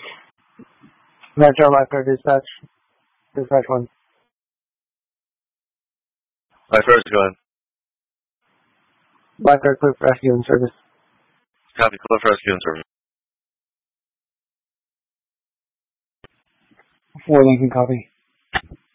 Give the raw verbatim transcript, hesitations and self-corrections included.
Metro Lifeguard Dispatch. Dispatch one. Lifeguard's going. Lifeguard Cliff Rescue and Service. Copy, Cliff Rescue and Service. four Lincoln, copy.